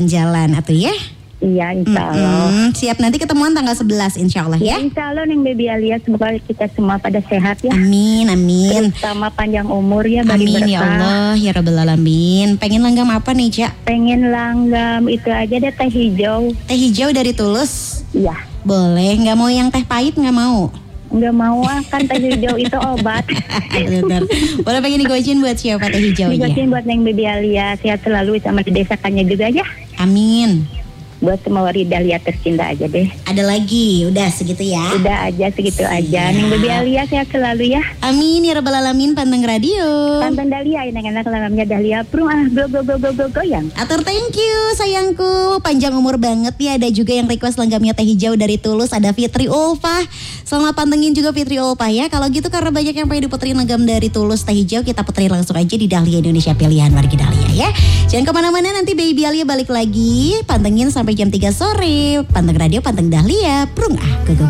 jalan atuh ya. Iya, insya Allah. Siap, nanti ketemuan tanggal 11 insya Allah ya. Insya Allah Neng Baby Alia, semoga kita semua pada sehat ya. Amin, amin. Terutama panjang umur ya, bagi Amin berkah. ya Allah, ya Rabbal Alamin. Pengen langgam apa nih, Cak? Pengen langgam itu aja deh, teh hijau. Teh hijau dari Tulus? Iya. Boleh, nggak mau yang teh pahit, nggak mau? Nggak mau kan teh hijau itu obat. Benar. Boleh pengen digocin buat siapa teh hijaunya? Digocin buat Neng Baby Alia, sehat selalu sama didesakannya juga ya. Amin. Buat semua warga Dahlia tercinta aja deh. Ada lagi, udah segitu ya. Udah aja segitu aja. Neng Baby Alia sehat selalu ya. Amin ya Rabbal Alamin. Panteng Radio. Panteng Dahlia, enak-enak langamnya Dahlia. Prung go goyang. Atur thank you sayangku. Panjang umur banget ya. Ada juga yang request langgamnya teh hijau dari Tulus. Ada Fitri Ulfa. Selamat pantengin juga Fitri Ulfa ya. Kalau gitu karena banyak yang pengen diputerin langgam dari Tulus teh hijau, kita puterin langsung aja di Dahlia Indonesia, pilihan warga Dahlia ya. Jangan kemana-mana, nanti Baby Alia balik lagi. Pantengin sampai jam 3 sore. Panteng Radio, Panteng Dahlia. Prung